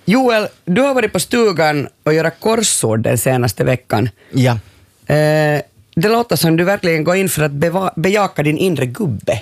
Joel, du har varit på stugan och göra korsord den senaste veckan. Ja. Det låter som du verkligen går in för att bejaka din inre gubbe.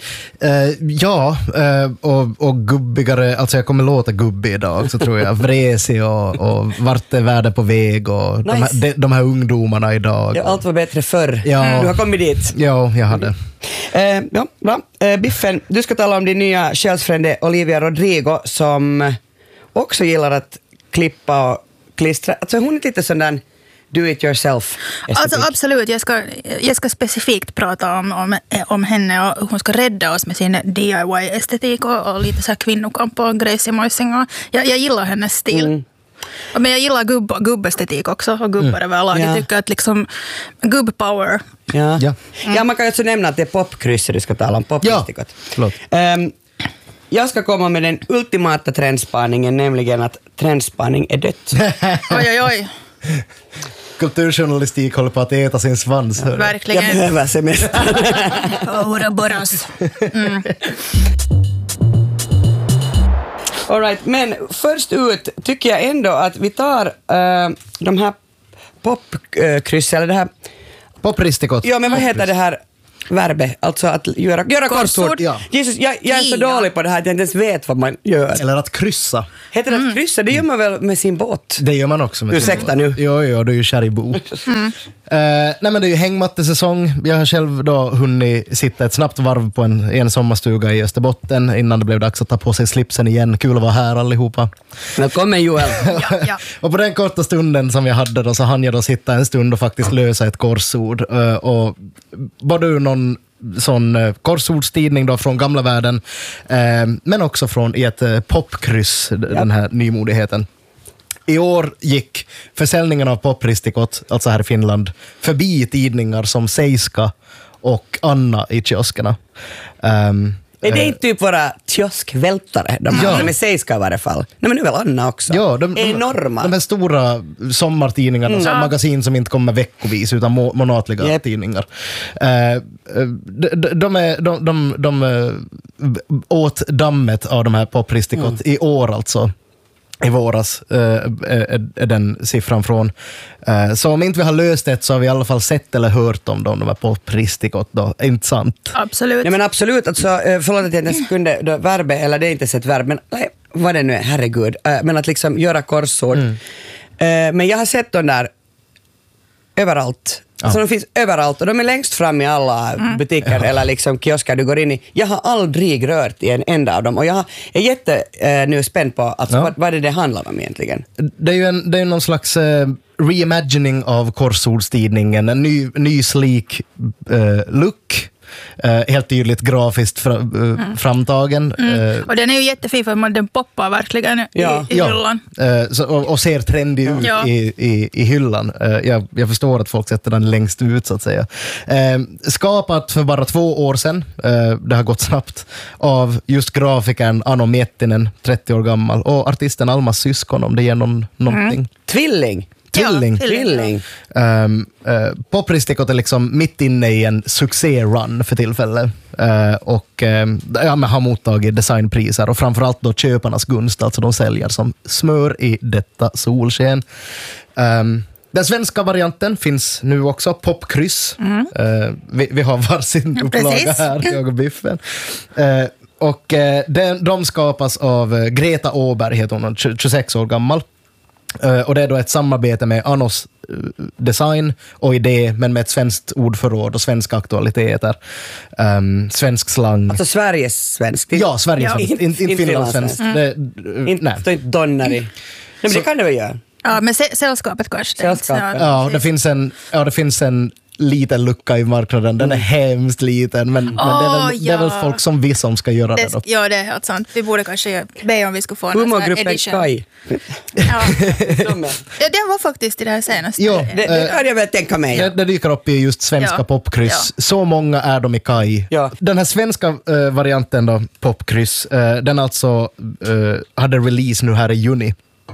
Och gubbigare, alltså jag kommer låta gubbig idag så tror jag. Vresig och vart är världen på väg och Nice. de här ungdomarna idag. Ja, allt var bättre förr. Ja. Du har kommit dit. Ja, jag hade. Ja, bra. Biffen, du ska tala om din nya själsfrände Olivia Rodrigo som också gillar att klippa och klistra. Alltså hon är lite sån där do-it-yourself. Alltså absolut, jag ska specifikt prata om henne och hon ska rädda oss med sin DIY-estetik och lite så här kvinnokamp och grejs i mojsing. Jag gillar hennes stil. Men jag gillar gubbestetik också och gubbar överlag. Jag tycker att liksom gubb-power. Ja, man kan ju också nämna att det är popkrysset du ska tala om. Popkristikot. Jag ska komma med den ultimata trendspaningen, nämligen att trendspaning är dött. Oj. Kulturjournalistik håller på att äta sin svans. Ja, verkligen. Jag behöver semester. Ouroboros. All right, men först ut tycker jag ändå att vi tar de här popkryss eller det här Popristikot. Ja, men vad heter det här verbet? Alltså att göra korsord. Ja. Jesus, jag är så dålig på det här att jag inte ens vet vad man gör. Eller att kryssa. Heter det att kryssa? Det gör man väl med sin båt? Det gör man också med Ursäkta sin båt. nu. Jo, du är ju kär i bo. Nej, men det är ju hängmattesäsong. Jag har själv då hunnit sitta ett snabbt varv på en sommarstuga i Österbotten innan det blev dags att ta på sig slipsen igen. Kul att vara här allihopa. Välkommen Joel. Ja. Och på den korta stunden som jag hade då så hann jag då sitta en stund och faktiskt lösa ett korsord. Och både ur någon sån korsordstidning då från gamla världen men också från ett popkryss, den här nymodigheten. I år gick försäljningen av popristikot, alltså här i Finland, förbi tidningar som Seiska och Anna i kioskerna. Är det inte typ våra kioskvältare? De med Seiska i varje fall. Nej, men nu är väl Anna också. Ja, enorma. De här stora sommartidningarna, som magasin som inte kommer veckovis utan månatliga tidningar. De åt dammet av de här popristikot i år alltså. I våras är den siffran från. Så om inte vi har löst det så har vi i alla fall sett eller hört om de här popristikot då. Inte sant? Absolut. Nej, men absolut. Alltså, förlåt att jag inte kunde verbet, eller det är inte ett verb, men nej, vad det nu är, herregud. Men att liksom göra korsord. Men jag har sett dem där överallt. Alltså de finns överallt och de är längst fram i alla butiker eller liksom kiosker du går in i. Jag har aldrig rört i en enda av dem och jag är nu spänd på alltså, vad det handlar om egentligen. Det är ju någon slags reimagining av korsordstidningen, en ny slik look. Helt tydligt grafiskt framtagen. Och den är ju jättefin för den poppar verkligen i hyllan. Och ser trendig ut i hyllan. Jag förstår att folk sätter den längst ut så att säga. Skapat för bara 2 år sedan, det har gått snabbt, av just grafikern Ano Miettinen, 30 år gammal, och artisten Almas syskon, om det ger någonting. Tvilling. Popristikot är liksom mitt inne i en succé-run för tillfället och har mottagit designpriser och framförallt då köparnas gunst, alltså de säljer som smör i detta solsken. Den svenska varianten finns nu också, popkryss. Vi har varsin upplaga här, jag och Biffen. Och de skapas av Greta Åberg, heter hon, 26 år gammal. Och det är då ett samarbete med Anos design och idé, men med ett svenskt ordförråd och svenska aktualiteter. Svensk slang. Alltså Sveriges svensk. Ja, Sveriges svensk. Inte Finlands svensk. Inte Donneri. Nej, men det kan det väl göra. Ja, men sällskapet kanske. Ja, det finns en liten lucka i marknaden. Den är hemskt liten, men det är väl folk som vi som ska göra det då. Ja, det är helt sant. Vi borde kanske be om vi skulle få en sån här Humorgruppen edition. Kai. Ja, den var faktiskt i det här senaste. Jo, det kan jag väl tänka mig. Det dyker upp i just svenska popkryss. Så många är de i Kai. Ja. Den här svenska varianten då, popkryss, den alltså hade release nu här i juni.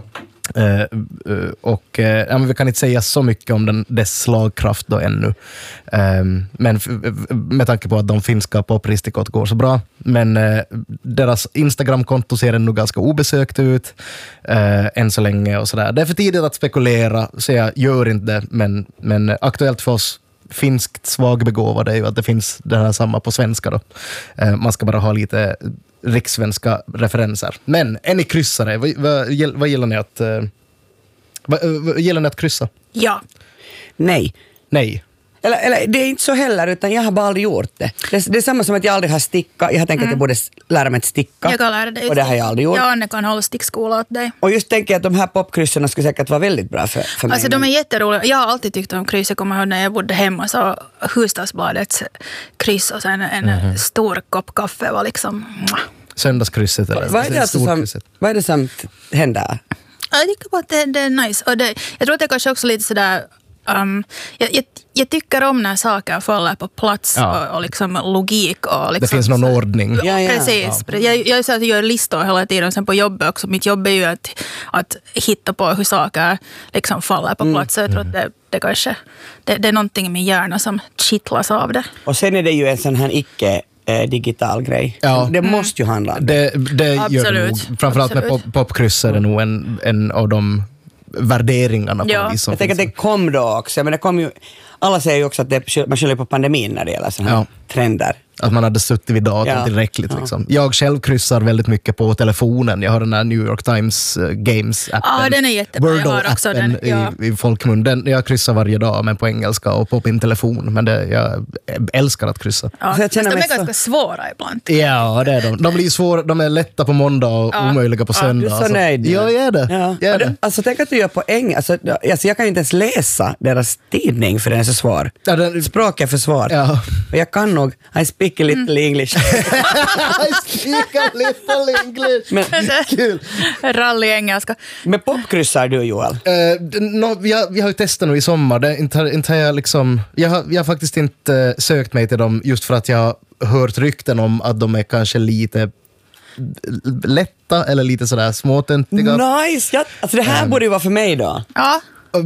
Men vi kan inte säga så mycket om dess slagkraft då ännu. Men med tanke på att de finska popristikot går så bra. Men deras Instagram-konto ser ännu ganska obesökt ut än så länge och sådär. Det är för tidigt att spekulera, så jag gör inte det. Men aktuellt för oss finskt svagbegåvade är ju att det finns det här samma på svenska då. Man ska bara ha lite rikssvenska referenser. Men är ni kryssare? Vad gillar ni att gillar ni att kryssa? Ja. Nej. Eller det är inte så heller, utan jag har bara aldrig gjort det. Det är samma som att jag aldrig har stickat. Jag har tänkt att jag borde lära mig att sticka. Jag kan lära dig. Och det har jag aldrig gjort. Ja, Anne kan hålla stickskola åt dig. Och just tänker jag att de här popkryssorna skulle säkert vara väldigt bra för mig. Alltså de är jätteroliga. Jag har alltid tyckt om kryss. Jag kommer ihåg när jag bodde hemma, så Husstadsbladets kryss och sen en stor kopp kaffe var liksom... Söndagskrysset eller Vad är det som händer? Jag tycker att det är nice. Och jag tror att det är kanske också lite sådär... Jag tycker om när saker faller på plats och liksom logik. Och liksom, det finns någon ordning. Ja. Precis. Ja. Jag gör listor hela tiden sen på jobbet också. Mitt jobb är ju att hitta på hur saker liksom faller på plats. Så jag tror att det kanske det är någonting i min hjärna som kittlas av det. Och sen är det ju en sån här digital grej. Ja. Det måste ju handla om det gör det nog. Framförallt med popkryss är det nog en av de värderingarna på vis som jag tänker att det kom då också. Men det kom ju, alla säger ju också att man skyller på pandemin när det gäller sådana här trender. Att man hade suttit vid datorn tillräckligt. Liksom. Jag själv kryssar väldigt mycket på telefonen. Jag har den här New York Times Games-appen. Ja, den är jättebra. Jag har också den. I folkmun. Jag kryssar varje dag, men på engelska och på min telefon. Men jag älskar att kryssa. Ja, de är ganska svåra ibland. Ja, det är de. De blir svåra. De är lätta på måndag och omöjliga på söndag. Du är så nöjd. Ja, jag är det. Ja. Jag är det. Alltså, tänk att du gör på engelska. Alltså, jag kan inte ens läsa deras tidning för den är så svår. Ja, språket är för svårt. Ja. Och jag kan nog... I speak a little English. I speak a little English. Men, kul. Rally-engelska. Men popkryssar du, Joel? Jag har ju testat nu i sommar. Jag har faktiskt inte sökt mig till dem just för att jag har hört rykten om att de är kanske lite lätta eller lite sådär småtöntiga. Nice! Alltså det här borde ju vara för mig då. Ja.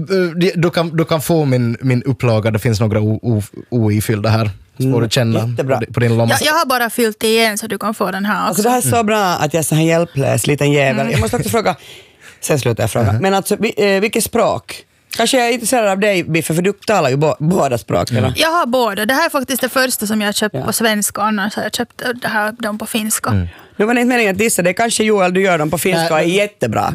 Du kan få min upplaga. Det finns några oifyllda här. Så får du känna på din lomma. Jag har bara fyllt igen så du kan få den här också. Alltså det här är så bra att jag är så här hjälplös, liten jävel. Jag måste också fråga, sen slutar jag fråga. Men alltså, vilket språk? Kanske jag är intresserad av dig, Biffe, för du talar ju båda språk. Jag har båda. Det här är faktiskt det första som jag köpt på svenska. Annars har jag köpt dem på finska. Nu var det inte meningen att dissa. Det är kanske, Joel, du gör dem på finska och är jättebra.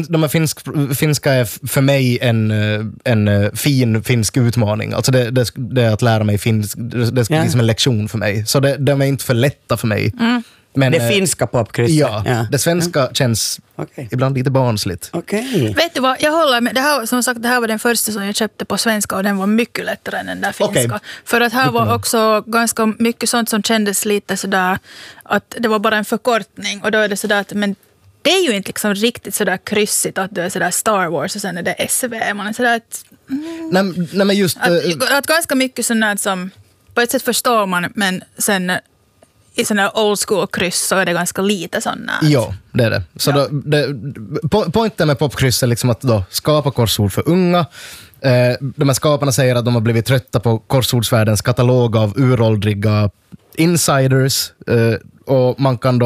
Finska är för mig en fin finsk utmaning. Alltså det är att lära mig finsk. Det ska bli som en lektion för mig. Så de är inte för lätta för mig. Men, det finska popkrysset. Ja, det svenska känns ibland lite barnsligt. Vet du vad, jag håller med. Det här, som sagt, det här var den första som jag köpte på svenska och den var mycket lättare än den där finska. För att här var också ganska mycket sånt som kändes lite sådär att det var bara en förkortning och då är det sådär att men det är ju inte liksom riktigt sådär kryssigt att det är sådär Star Wars och sen är det SV. Man är sådär att... Nej, men just... Att ganska mycket sådär som på ett sätt förstår man, men sen i sådana old school kryss så är det ganska lite sådana. Ja, det är det. Så poängen med popkryss är liksom att då skapa korsord för unga. De här skaparna säger att de har blivit trötta på korsordsvärldens katalog av uråldriga insiders. Och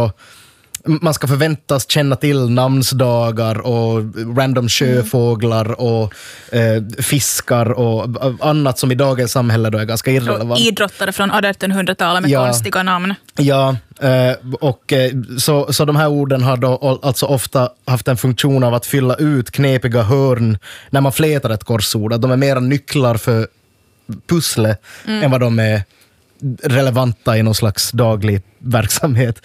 man ska förväntas känna till namnsdagar och random sjöfåglar och fiskar och annat som i dagens samhälle då är ganska irrelevant. Idrottare från 1800-talet med konstiga namn. Ja, och så de här orden har då alltså ofta haft en funktion av att fylla ut knepiga hörn när man flätar ett korsord. Att de är mera nycklar för pussle än vad de är relevanta i någon slags daglig verksamhet.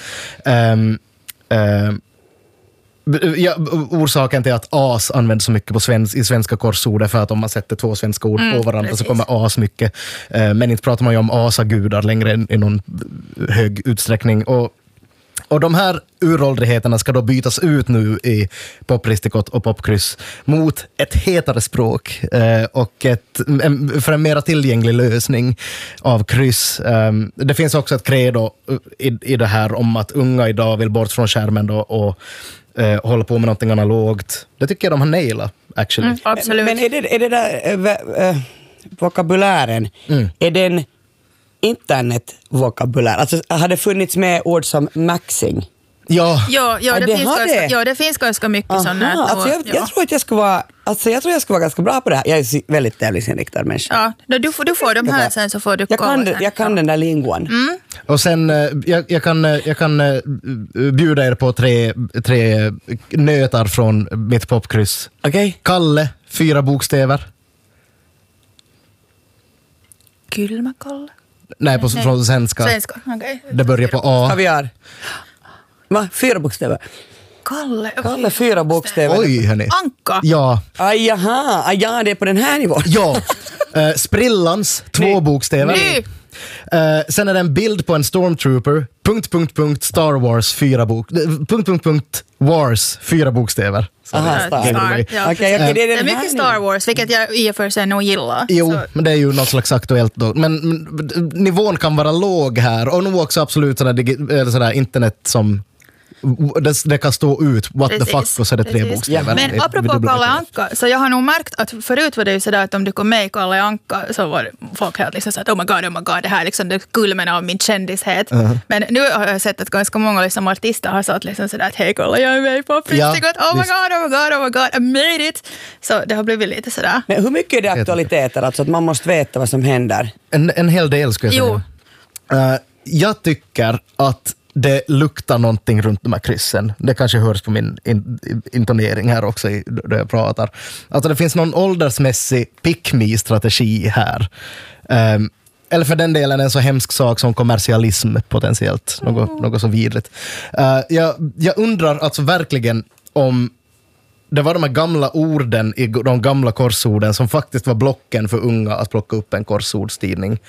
Orsaken till att as används så mycket i svenska korsord är för att om man sätter två svenska ord på varandra så kommer as mycket. Men inte pratar man ju om asagudar längre i någon hög utsträckning. Och de här uråldrigheterna ska då bytas ut nu i popristikot och popkryss mot ett hetare språk och för en mer tillgänglig lösning av kryss. Det finns också ett credo i det här om att unga idag vill bort från skärmen då, och håller på med någonting analogt. Det tycker jag de har nailat, actually. Absolut. Men är det där vokabulären, är den internetvokabulär? Alltså har det funnits med ord som maxing? Ja, Det finns ganska mycket sådana. Alltså jag tror att jag skulle vara ganska bra på det här. Jag är väldigt tävlingsinriktad människa. Ja, du får de här sen så får du Jag kan den där linguan. och sen jag kan bjuda er på tre nötar från mitt popkryss. Okej. Kalle, 4 bokstäver. Kylmäkalle. Nej, från svenska. Svenska, okej. Det börjar på A. Kaviar. Va? 4 bokstäver? Kalle 4 bokstäver. Oj, hörni. Anka. Ja. Aj, jaha. Ja, det är på den här nivån. Ja. Sprillans, 2 bokstäver. Ny. Sen är det en bild på en stormtrooper. ... Star Wars 4 Wars 4 bokstäver. Aha, Star. Ja. Okej, Det är mycket Star Wars, vilket jag i och för sig nog gillar. Jo, Så. men det är ju något slags aktuellt då. Men nivån kan vara låg här. Och nog också absolut sådär internet som... Det kan stå ut what the fuck och så är det 3 bokstäver. Men apropå Kalle Anka, så jag har nog märkt att förut var det ju sådär att om du kom med i Kalle Anka så var folk helt liksom så att oh my god, det här är liksom det kulmen av min kändishet. Men nu har jag sett att ganska många liksom artister har sagt liksom sådär att hej Kalle, jag är med på Pristikot, oh my god, I made it. Så det har blivit lite sådär. Men hur mycket är det aktualiteter? Alltså att man måste veta vad som händer? En hel del skulle jag säga. Jag tycker att det luktar någonting runt de här kryssen. Det kanske hörs på min intonering här också då jag pratar. Alltså det finns någon åldersmässig pick-me-strategi här. Eller för den delen en så hemsk sak som kommersialism potentiellt. Något så vidrigt. Jag undrar alltså verkligen om det var de här gamla orden i de gamla korsorden som faktiskt var blocken för unga att plocka upp en korsordstidning.